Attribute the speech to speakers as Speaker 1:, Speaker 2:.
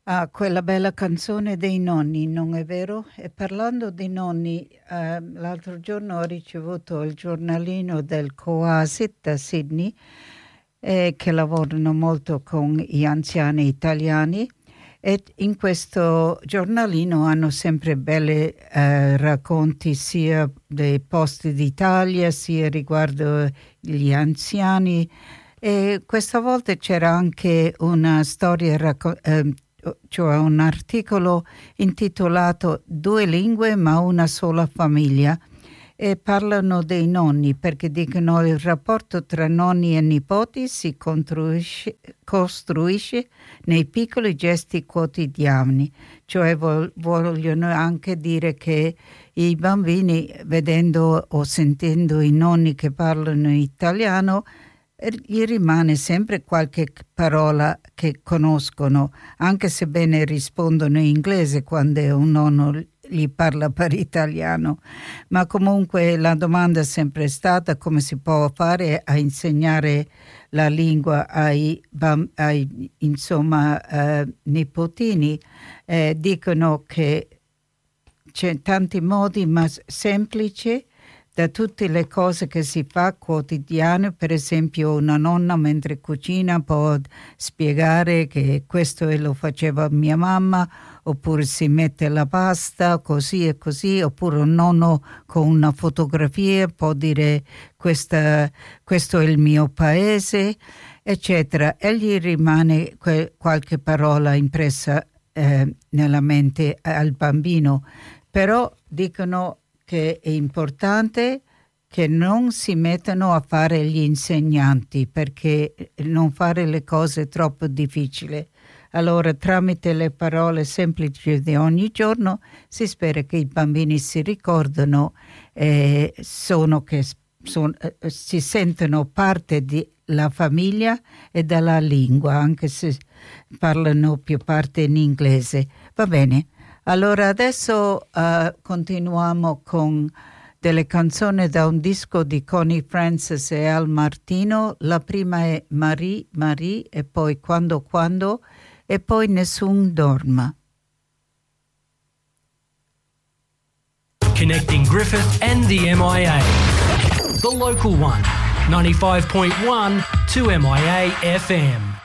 Speaker 1: Ah, quella bella canzone dei nonni, non è vero? E parlando di nonni, l'altro giorno ho ricevuto il giornalino del Coasit a Sydney, che lavorano molto con gli anziani italiani, e in questo giornalino hanno sempre belli racconti sia dei posti d'Italia, sia riguardo gli anziani. E questa volta c'era anche una storia cioè un articolo intitolato Due lingue ma una sola famiglia, e parlano dei nonni perché dicono il rapporto tra nonni e nipoti si costruisce nei piccoli gesti quotidiani, cioè vogliono anche dire che i bambini, vedendo o sentendo i nonni che parlano italiano, gli rimane sempre qualche parola che conoscono, anche se bene rispondono in inglese quando un nonno gli parla per italiano. Ma comunque la domanda è sempre stata come si può fare a insegnare la lingua ai nipotini. Dicono che c'è tanti modi, ma semplici, da tutte le cose che si fa quotidiane. Per esempio una nonna mentre cucina può spiegare che questo lo faceva mia mamma, oppure si mette la pasta così e così, oppure un nonno con una fotografia può dire questo è il mio paese, eccetera, e gli rimane qualche parola impressa nella mente al bambino. Però dicono che è importante che non si mettano a fare gli insegnanti, perché non fare le cose troppo difficili. Allora, tramite le parole semplici di ogni giorno, si spera che i bambini si ricordano si sentono parte della famiglia e della lingua, anche se parlano più parte in inglese. Va bene. Allora adesso continuiamo con delle canzoni da un disco di Connie Francis e Al Martino. La prima è Marie, Marie, e poi Quando, Quando, e poi Nessun dorma.
Speaker 2: Connecting Griffith and the MIA. The local one, 95.1 to MIA FM.